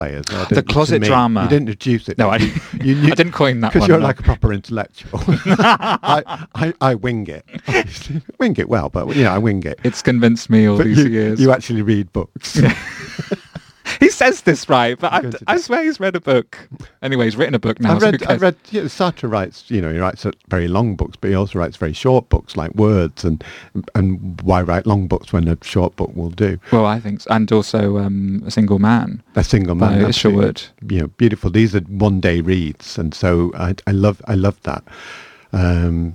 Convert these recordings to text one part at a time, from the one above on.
players. The closet drama. You didn't introduce it. No, I didn't coin that one. Because you're like a proper intellectual. I wing it. Wing it well, but I wing it. It's convinced me all these years. You actually read books. Yeah. He says this right, but I swear he's read a book. Anyway, he's written a book now. I read. Sartre writes. He writes very long books, but he also writes very short books like Words. And why write long books when a short book will do? Well, I think, and also A Single Man. A Single Man. By Isherwood. Beautiful. These are one-day reads, and so I love that. God,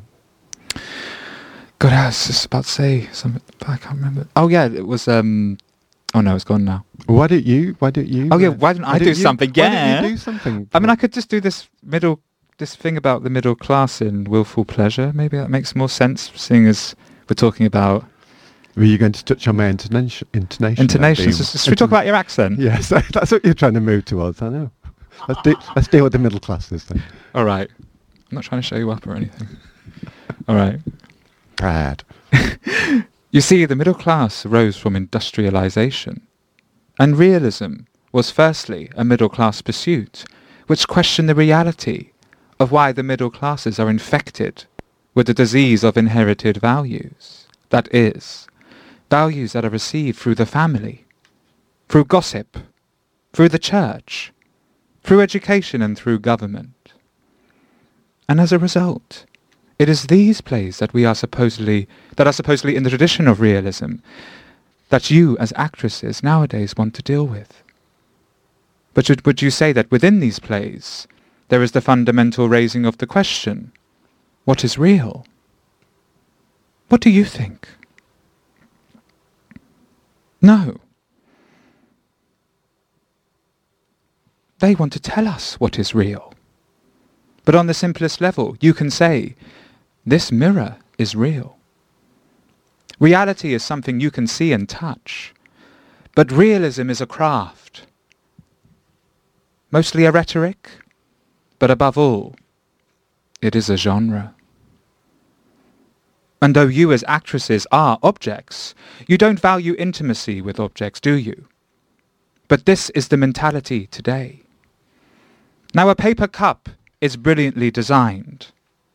I was just about to say something, but I can't remember. Oh yeah, it was. Oh no, it's gone now. Why don't you? Oh yeah, why don't I do something? Yeah. Why don't you do something? I mean, I could just do this thing about the middle class in Willful Pleasure. Maybe that makes more sense, seeing as we're talking about. Were you going to touch on my intonation? Should we talk about your accent? Yes, that's what you're trying to move towards. I know. Let's deal with the middle classes then. All right. I'm not trying to show you up or anything. All right. Brad. You see, the middle class arose from industrialization, and realism was firstly a middle class pursuit, which questioned the reality of why the middle classes are infected with the disease of inherited values. That is, values that are received through the family, through gossip, through the church, through education and through government. And as a result, it is these plays that are supposedly in the tradition of realism that you as actresses nowadays want to deal with. But would you say that within these plays there is the fundamental raising of the question, what is real? What do you think? No. They want to tell us what is real. But on the simplest level, you can say, this mirror is real. Reality is something you can see and touch. But realism is a craft. Mostly a rhetoric, but above all, it is a genre. And though you as actresses are objects, you don't value intimacy with objects, do you? But this is the mentality today. Now a paper cup is brilliantly designed.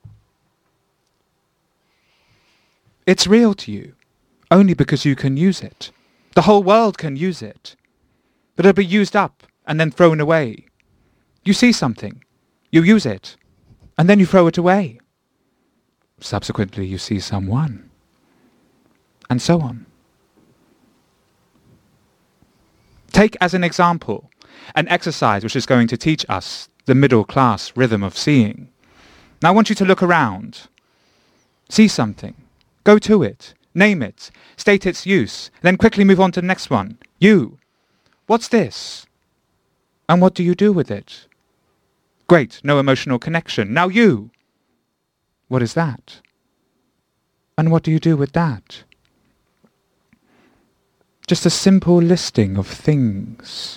It's real to you, only because you can use it. The whole world can use it. But it'll be used up and then thrown away. You see something, you use it, and then you throw it away. Subsequently, you see someone, and so on. Take as an example an exercise which is going to teach us the middle class rhythm of seeing. Now I want you to look around. See something. Go to it. Name it. State its use. Then quickly move on to the next one. You. What's this? And what do you do with it? Great. No emotional connection. Now you. What is that? And what do you do with that? Just a simple listing of things.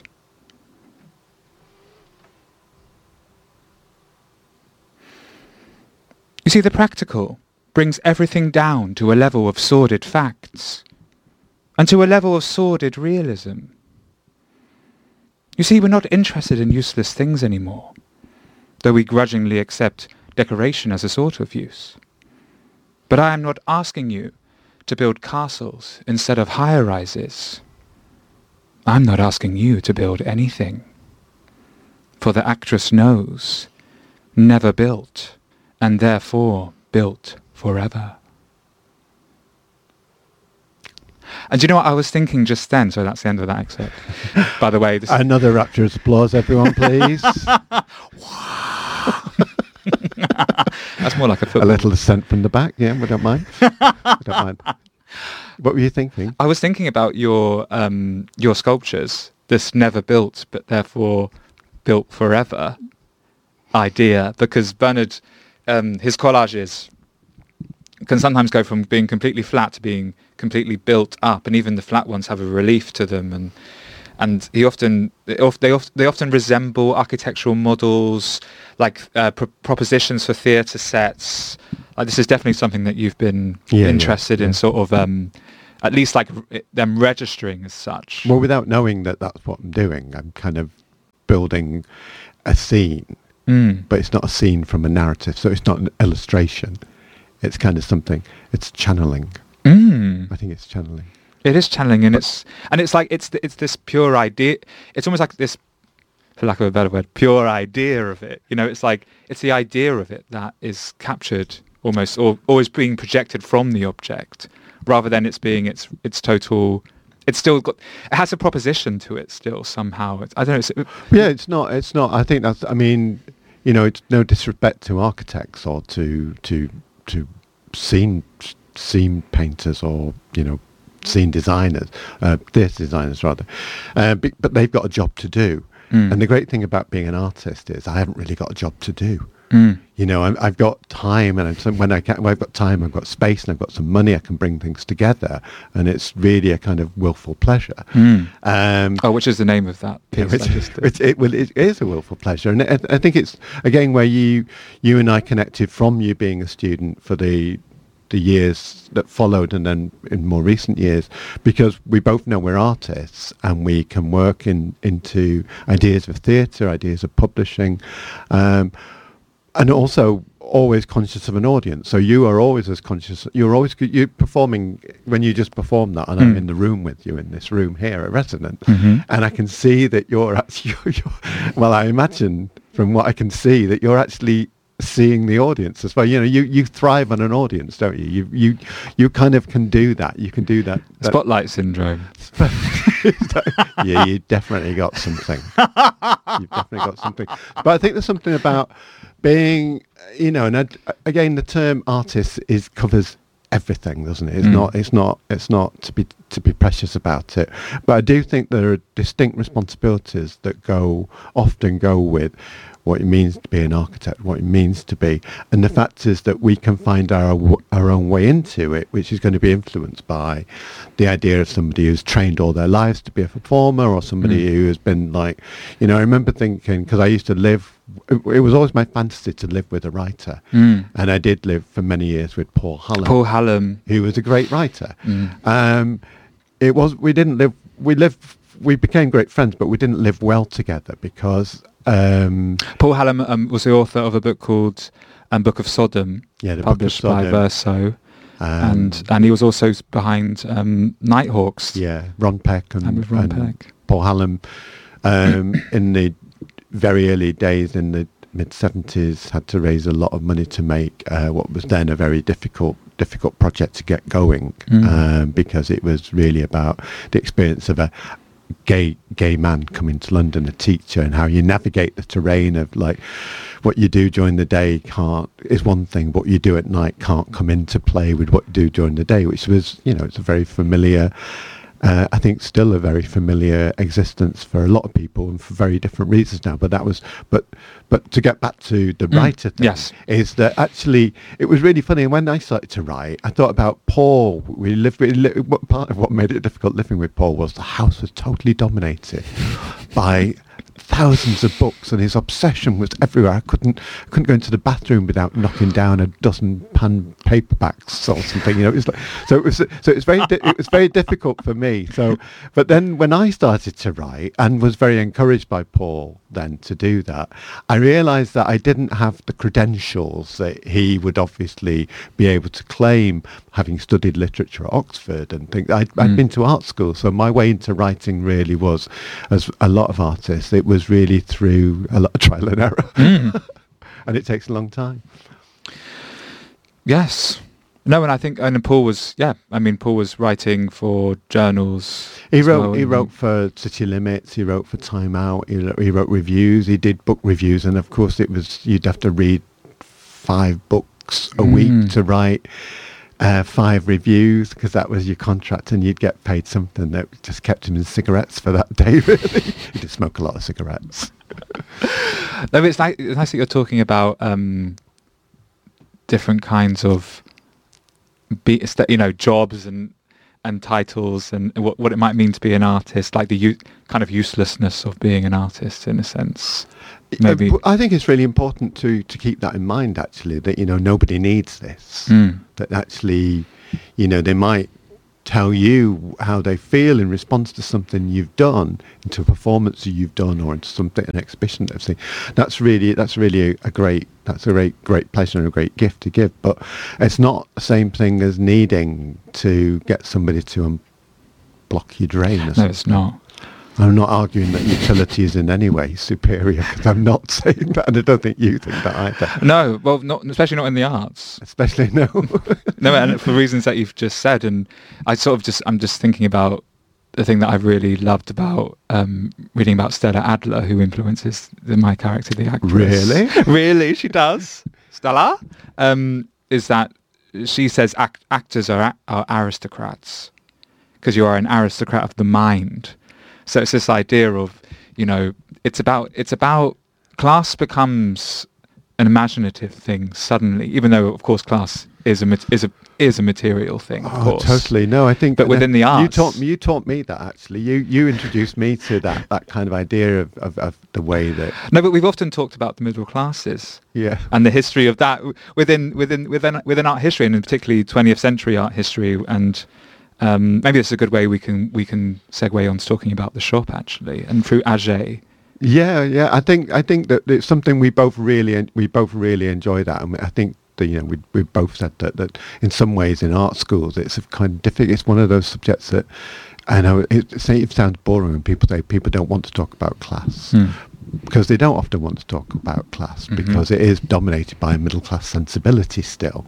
You see, the practical brings everything down to a level of sordid facts and to a level of sordid realism. You see, we're not interested in useless things anymore, though we grudgingly accept decoration as a sort of use. But I am not asking you to build castles instead of high-rises. I'm not asking you to build anything. For the actress knows, never built, and therefore built forever. And do you know what I was thinking just then? So that's the end of that excerpt. By the way, another rapturous applause, everyone, please. That's more like a football. A little dissent from the back, yeah, we don't mind. We don't mind. What were you thinking? I was thinking about your sculptures, this never built, but therefore built forever idea, because Bernard, his collages can sometimes go from being completely flat to being completely built up, and even the flat ones have a relief to them, and they often resemble architectural models, like propositions for theatre sets. Like, this is definitely something that you've been interested in, sort of at least like them registering as such. Well, without knowing that that's what I'm doing, I'm kind of building a scene, but it's not a scene from a narrative. So it's not an illustration. It's kind of something. It's channeling. I think it's channeling. It is channeling, and it's like it's this pure idea. It's almost like this, for lack of a better word, pure idea of it. You know, it's like it's the idea of it that is captured almost, or is being projected from the object, rather than it's being its total. It's still got. It has a proposition to it still somehow. I don't know. It's not. It's not. I think that's. I mean, you know, it's no disrespect to architects or to scene painters or, you know, scene designers, theatre designers rather, but they've got a job to do. And the great thing about being an artist is I haven't really got a job to do. You know, I've got time, and when I've got time, I've got space, and I've got some money, I can bring things together, and it's really a kind of willful pleasure. Which is the name of that piece? It is a willful pleasure, and I think it's again where you and I connected from you being a student for the years that followed, and then in more recent years, because we both know we're artists and we can work into ideas of theatre, ideas of publishing, and also always conscious of an audience. So you are always as conscious. You're performing when you just perform that, and I'm in the room with you in this room here at Resonant, and I can see that you're actually. Well, I imagine from what I can see that you're actually seeing the audience as well. You know, you thrive on an audience, don't you? You kind of can do that. You can do that. Spotlight syndrome. Yeah, you definitely got something. You've definitely got something. But I think there's something about being, you know, and again, the term artist covers everything, doesn't it? It's not to be precious about it. But I do think there are distinct responsibilities that often go with what it means to be an architect, what it means to be. And the fact is that we can find our own way into it, which is going to be influenced by the idea of somebody who's trained all their lives to be a performer, or somebody who has been like, you know, I remember thinking, because I used to live, it was always my fantasy to live with a writer. And I did live for many years with Paul Hallam. Who was a great writer. We became great friends, but we didn't live well together because Paul Hallam was the author of a book called Book of Sodom, published by Verso, and he was also behind Nighthawks. Yeah, Ron Peck and Peck. Paul Hallam in the very early days in the mid-70s had to raise a lot of money to make what was then a very difficult project to get going, because it was really about the experience of a gay man coming to London, a teacher, and how you navigate the terrain of like what you do during the day is one thing, but what you do at night can't come into play with what you do during the day, which was, you know, it's a very familiar, I think still a very familiar existence for a lot of people, and for very different reasons now. But that was, but to get back to the writer thing, is that actually it was really funny. When I started to write, I thought about Paul. Part of what made it difficult living with Paul was the house was totally dominated by thousands of books, and his obsession was everywhere. I couldn't go into the bathroom without knocking down a dozen paperbacks or something. You know, it was very difficult for me. So, but then when I started to write and was very encouraged by Paul then to do that, I realised that I didn't have the credentials that he would obviously be able to claim, having studied literature at Oxford and things. I'd been to art school, so my way into writing really was, as a lot of artists, it was really through a lot of trial and error. And it takes a long time. Yes. No, and I think, and Paul was writing for journals. He wrote for City Limits, he wrote for Time Out, he wrote reviews, he did book reviews, and of course you'd have to read 5 books a week to write 5 reviews, because that was your contract, and you'd get paid something that just kept him in cigarettes for that day, really. He did smoke a lot of cigarettes. No, it's nice that you're talking about different kinds of jobs and titles and what it might mean to be an artist, like the kind of uselessness of being an artist in a sense. Maybe I think it's really important to keep that in mind, actually, that, you know, nobody needs this. That actually, you know, they might tell you how they feel in response to something you've done, into a performance you've done, or into something, an exhibition they've seen. That's really a great pleasure and a great gift to give. But it's not the same thing as needing to get somebody to unblock your drain. No, it's not. I'm not arguing that utility is in any way superior, because I'm not saying that, and I don't think you think that either. No, well, not especially not in the arts. Especially no. No, and for reasons that you've just said, and I'm just thinking about the thing that I've really loved about reading about Stella Adler, who influences my character, the actress. Really? Really, she does. Stella? Is that she says actors are aristocrats, because you are an aristocrat of the mind. So it's this idea of, it's about class becomes an imaginative thing suddenly, even though of course class is a material thing, of course. Totally. No, I think. But within the arts, you taught me that actually. You introduced me to that kind of idea of the way that. No, but we've often talked about the middle classes. Yeah. And the history of that within art history, and particularly 20th century art history, and. Maybe it's a good way we can segue on to talking about the shop actually, and through Agé. Yeah. I think that it's something we both really enjoy that, and I think that we both said that in some ways in art schools it's a kind of difficult. It's one of those subjects that I know it sounds boring when people say people don't want to talk about class. Because they don't often want to talk about class, because it is dominated by a middle class sensibility still.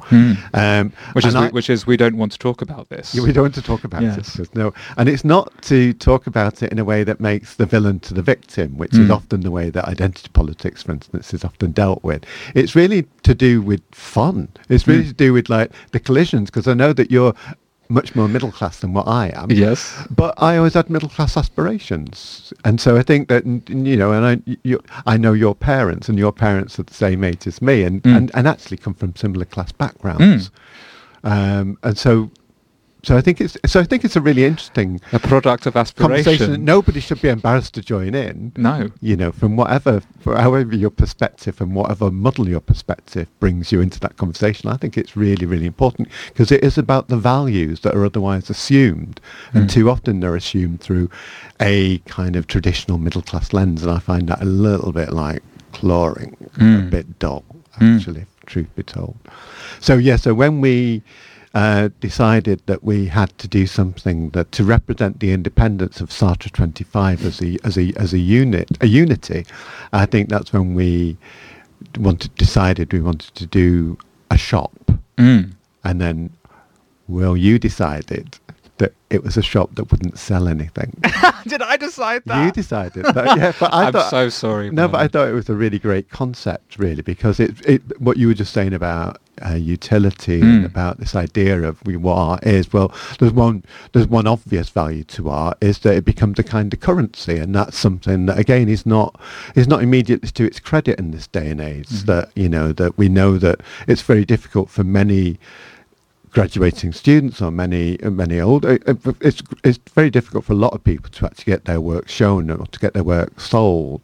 Which is we don't want to talk about this. Yeah, we don't want to talk about it. No, and it's not to talk about it in a way that makes the villain to the victim, which is often the way that identity politics, for instance, is often dealt with. It's really to do with fun. It's really to do with like the collisions, because I know that you're much more middle class than what I am. Yes. But I always had middle class aspirations. And so I think that, and I know your parents, and your parents are the same age as me, and actually come from similar class backgrounds. And so I think it's a really interesting product of aspiration. Conversation. Nobody should be embarrassed to join in. No. From however your perspective and whatever muddle your perspective brings you into that conversation. I think it's really, really important, because it is about the values that are otherwise assumed, and too often they're assumed through a kind of traditional middle class lens, and I find that a little bit like clawing, a bit dull, actually, if truth be told. So when we decided that we had to do something that to represent the independence of Sartre 25 as a unity. I think that's when we decided we wanted to do a shop, and then you decided that it was a shop that wouldn't sell anything. Did I decide that? You decided that, yeah. But I'm so sorry. No, but I thought it was a really great concept, really, because it what you were just saying about utility and about this idea of what art is. Well, there's one obvious value to art, is that it becomes a kind of currency, and that's something that again is not immediately to its credit in this day and age. That that we know that it's very difficult for many graduating students or many older, it's very difficult for a lot of people to actually get their work shown or to get their work sold,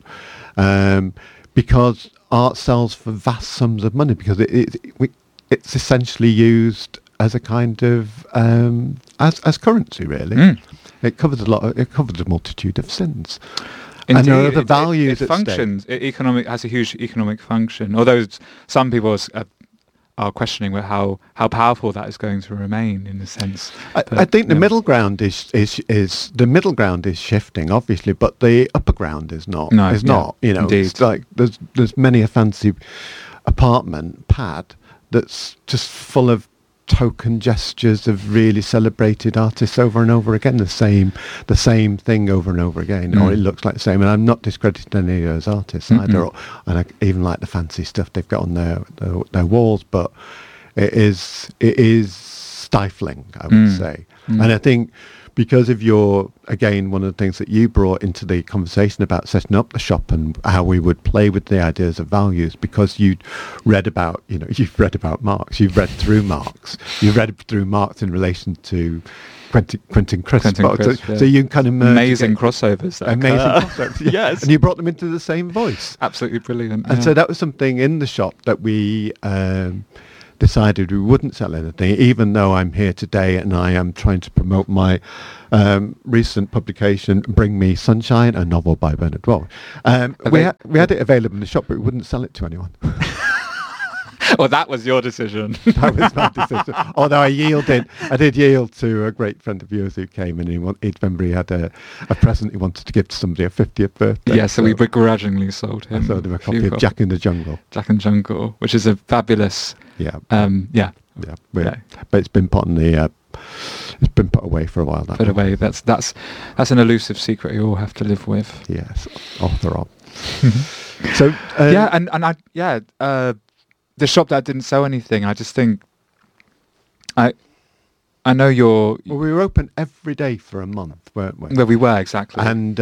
because art sells for vast sums of money, because it's essentially used as a kind of as currency, really. It covers a multitude of sins. Indeed, and there are the values it functions. It has a huge economic function, although some people are questioning how powerful that is going to remain, in a sense. I think the middle ground is the middle ground is shifting, obviously, but the upper ground is not. Not. Indeed. It's like there's many a fancy apartment pad that's just full of token gestures of really celebrated artists over and over again, the same thing over and over again, or it looks like the same. And I'm not discrediting any of those artists either, and I even like the fancy stuff they've got on their walls, but it is stifling, I would say. And I think because of one of the things that you brought into the conversation about setting up the shop and how we would play with the ideas of values, because you've read about Marx, you've read through Marx in relation to Quentin Crisp. So you kind of merge amazing crossovers. Yes. And you brought them into the same voice. Absolutely brilliant. And so that was something in the shop that we decided we wouldn't sell anything, even though I'm here today and I am trying to promote my recent publication, Bring Me Sunshine, a novel by Bernard Walsh. We had it available in the shop, but we wouldn't sell it to anyone. Well, that was your decision. That was my decision. Although I did yield to a great friend of yours who came and he remember he had a present he wanted to give to somebody, a 50th birthday. Yeah, so we begrudgingly sold him. I sold him a copy of Jack in the Jungle. Jack in the Jungle, which is a fabulous... Yeah. Yeah. But it's been put on the... it's been put away for a while. Put away. That's an elusive secret you all have to live with. Yes, off the rob. So the shop that didn't sell anything. I just think I know you're. Well, we were open every day for a month, weren't we? Well, we were exactly. And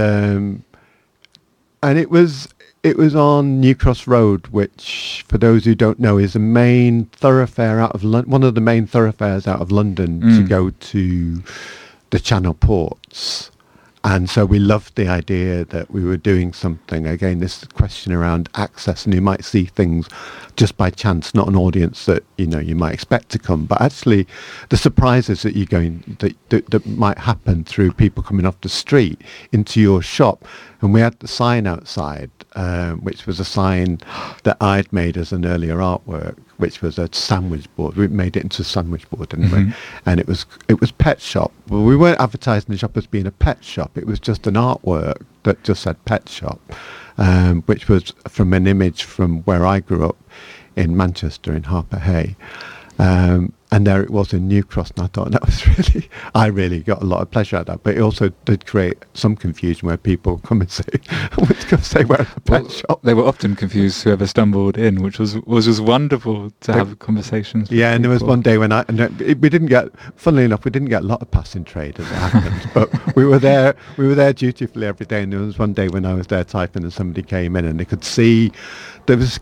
it was on New Cross Road, which, for those who don't know, is a main thoroughfare out of one of the main thoroughfares out of London to go to the Channel ports. And so we loved the idea that we were doing something. Again, this question around access, and you might see things just by chance, not an audience that you might expect to come, but actually the surprises that that might happen through people coming off the street into your shop. And we had the sign outside, which was a sign that I'd made as an earlier artwork, which was a sandwich board. We made it into a sandwich board, didn't we? And it was pet shop. Well, we weren't advertising the shop as being a pet shop. It was just an artwork that just said pet shop, which was from an image from where I grew up in Manchester, in Harper Hay. And there it was in New Cross, and I thought that was I really got a lot of pleasure out of that. But it also did create some confusion where people come and say, we're at a pet shop. They were often confused, whoever stumbled in, which was just wonderful to have conversations with and people. there was one day when funnily enough, we didn't get a lot of passing trade as it happened, but we were there dutifully every day. And there was one day when I was there typing and somebody came in and they could see there was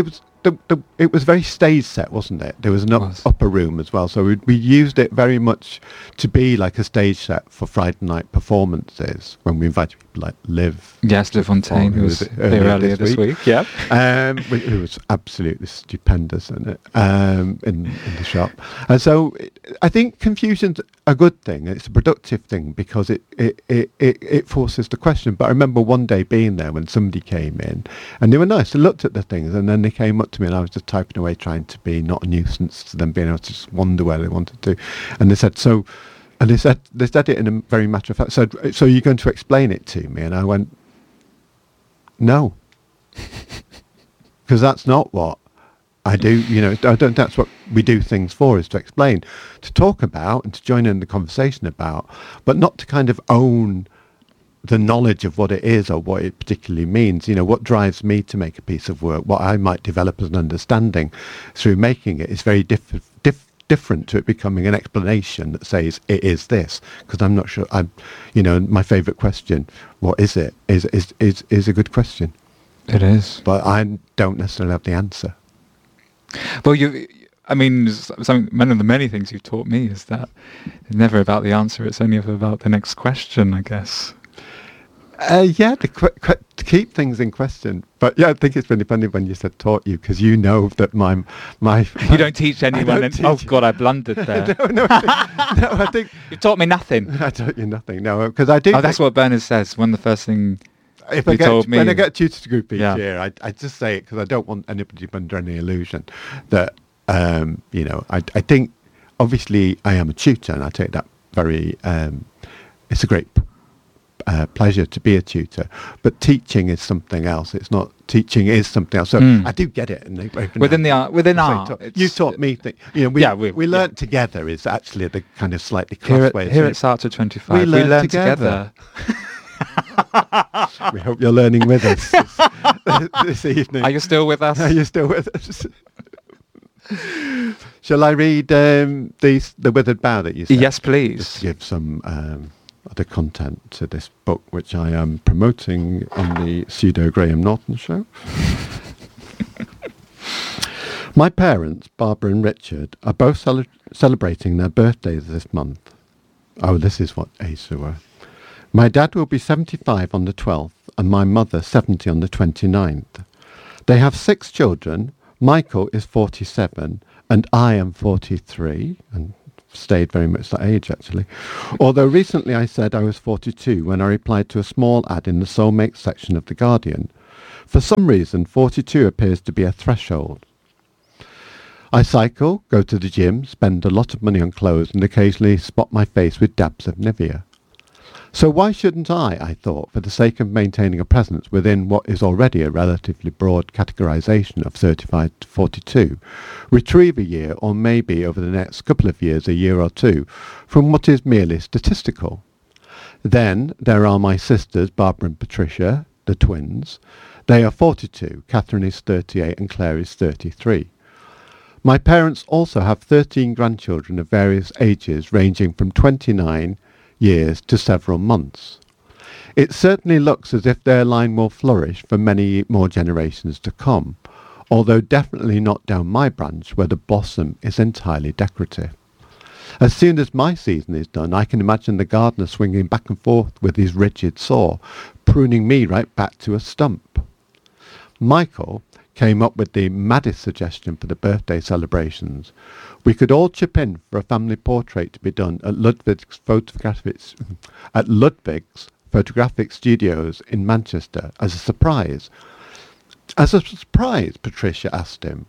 it was very stage set, wasn't it? There was an upper room as well, so we used it very much to be like a stage set for Friday night performances when we invited people like Liv. Yes, Liv Fontaine, who was here earlier this week. Yeah, it was absolutely stupendous in the shop. And so I think confusion's a good thing. It's a productive thing because it forces the question. But I remember one day being there when somebody came in and they were nice. They looked at the things and then they came up to me and I was just typing away trying to be not a nuisance to them, being able to just wonder where they wanted to. And they said, they said it in a very matter of fact, so you're going to explain it to me? And I went, no. Because that's not what I do. That's what we do things for, is to explain, to talk about and to join in the conversation about, but not to kind of own the knowledge of what it is or what it particularly means. What drives me to make a piece of work, what I might develop as an understanding through making it, is very different to it becoming an explanation that says it is this, because I'm not sure. My favourite question, what is it, is a good question. It is, but I don't necessarily have the answer. Well, one of the many things you've taught me is that it's never about the answer; it's only ever about the next question, I guess. To keep things in question. But I think it's really funny when you said taught you, because you know that my you don't teach anyone. God, I blundered there. no, I think you've taught me nothing. I taught you nothing. No, because I do. Oh, that's what Bernard says. One of the first things told me when I get tutored group each year, I just say it because I don't want anybody under any illusion that I think obviously I am a tutor and I take that very. It's a great pleasure to be a tutor, but teaching is something else. It's not. Teaching is something else. So I do get it. And within art, you taught me things. We learnt together is actually the kind of slightly cross way. Here at Sartre 25, we learn together. We hope you're learning with us this evening. Are you still with us? Are you still with us? Shall I read the Withered Bough that you said? Yes, please. Just to give some other content to this book, which I am promoting on the Pseudo Graham Norton show. My parents, Barbara and Richard, are both celebrating their birthdays this month. Oh, this is what age they were. My dad will be 75 on the 12th and my mother 70 on the 29th. They have 6 children. Michael is 47 and I am 43, and stayed very much that age actually. Although recently I said I was 42 when I replied to a small ad in the soulmate section of The Guardian. For some reason, 42 appears to be a threshold. I cycle, go to the gym, spend a lot of money on clothes and occasionally spot my face with dabs of Nivea. So why shouldn't I thought, for the sake of maintaining a presence within what is already a relatively broad categorisation of 35 to 42, retrieve a year or maybe over the next couple of years, a year or two, from what is merely statistical. Then there are my sisters, Barbara and Patricia, the twins. They are 42, Catherine is 38 and Claire is 33. My parents also have 13 grandchildren of various ages ranging from 29 years to several months. It certainly looks as if their line will flourish for many more generations to come, although definitely not down my branch where the blossom is entirely decorative. As soon as my season is done, I can imagine the gardener swinging back and forth with his rigid saw, pruning me right back to a stump. Michael came up with the maddest suggestion for the birthday celebrations. We could all chip in for a family portrait to be done at Ludwig's Photographic Studios in Manchester as a surprise. As a surprise, Patricia asked him.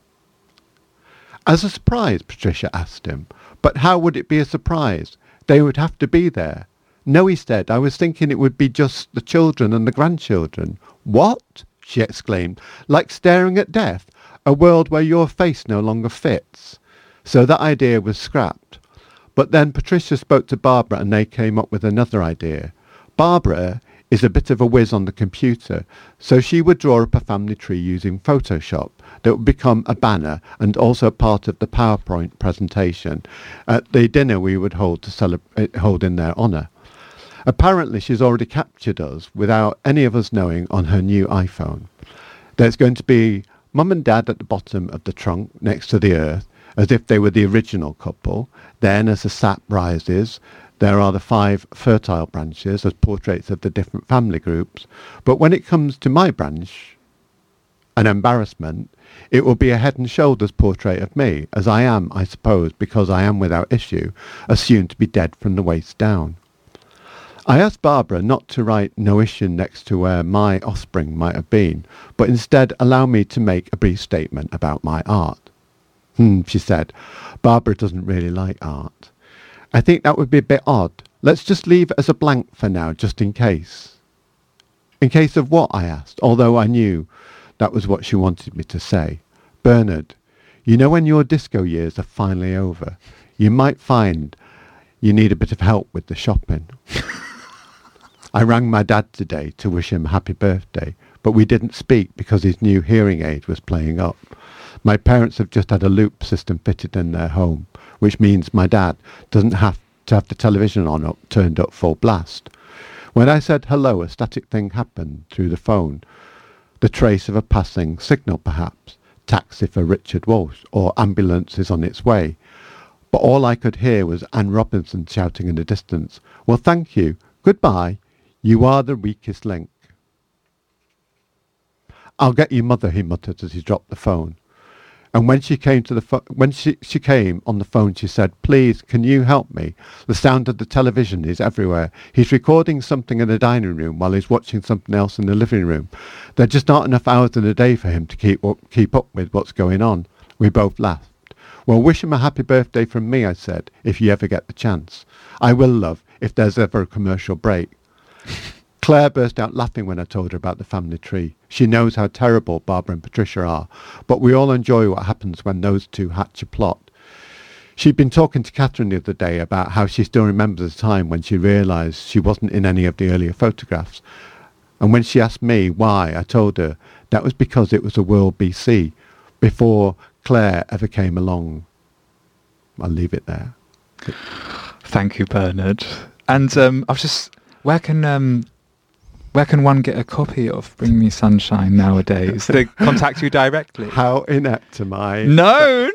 But how would it be a surprise? They would have to be there. No, he said, I was thinking it would be just the children and the grandchildren. What? She exclaimed. Like staring at death, a world where your face no longer fits. So that idea was scrapped. But then Patricia spoke to Barbara and they came up with another idea. Barbara is a bit of a whiz on the computer, so she would draw up a family tree using Photoshop that would become a banner and also part of the PowerPoint presentation at the dinner we would hold in their honour. Apparently she's already captured us without any of us knowing on her new iPhone. There's going to be Mum and Dad at the bottom of the trunk next to the earth, as if they were the original couple. Then, as the sap rises, there are the 5 fertile branches as portraits of the different family groups. But when it comes to my branch, an embarrassment, it will be a head and shoulders portrait of me, as I am, I suppose, because I am without issue, assumed to be dead from the waist down. I asked Barbara not to write no issue next to where my offspring might have been, but instead allow me to make a brief statement about my art. She said, Barbara doesn't really like art. I think that would be a bit odd. Let's just leave it as a blank for now, just in case. In case of what? I asked, although I knew that was what she wanted me to say. Bernard, you know when your disco years are finally over, you might find you need a bit of help with the shopping. I rang my dad today to wish him a happy birthday, but we didn't speak because his new hearing aid was playing up. My parents have just had a loop system fitted in their home, which means my dad doesn't have to have the television turned up full blast. When I said hello, a static thing happened through the phone. The trace of a passing signal, perhaps. Taxi for Richard Walsh, or ambulance is on its way. But all I could hear was Anne Robinson shouting in the distance, Well, thank you. Goodbye. You are the weakest link. I'll get you, Mother, he muttered as he dropped the phone. And when she came she came on the phone, she said, Please, can you help me? The sound of the television is everywhere. He's recording something in the dining room while he's watching something else in the living room. There just aren't enough hours in a day for him to keep up with what's going on. We both laughed. Well, wish him a happy birthday from me, I said, if you ever get the chance. I will, love, if there's ever a commercial break. Claire burst out laughing when I told her about the family tree. She knows how terrible Barbara and Patricia are, but we all enjoy what happens when those two hatch a plot. She'd been talking to Catherine the other day about how she still remembers the time when she realised she wasn't in any of the earlier photographs. And when she asked me why, I told her that was because it was a world BC, before Claire ever came along. I'll leave it there. Thank you, Bernard. And I was just, where can one get a copy of Bring Me Sunshine nowadays? They contact you directly? How inept am I? No!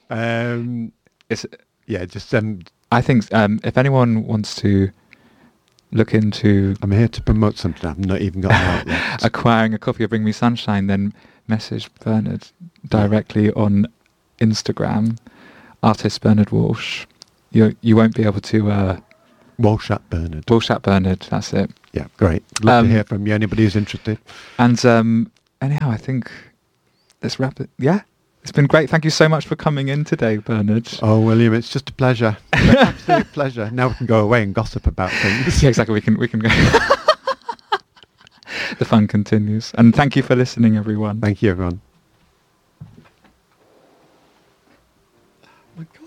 Just send... I think if anyone wants to look into... I'm here to promote something I've not even got out yet. Acquiring a copy of Bring Me Sunshine, then message Bernard directly on Instagram, artist Bernard Walsh. You won't be able to... Walsh at Bernard. Walsh at Bernard, that's it. Yeah, great. Love to hear from you. Anybody who's interested. And anyhow, I think let's wrap it. Yeah, it's been great. Thank you so much for coming in today, Bernard. Oh, William, it's just a pleasure. An absolute pleasure. Now we can go away and gossip about things. Yeah, exactly. We can go. The fun continues. And thank you for listening, everyone. Thank you, everyone.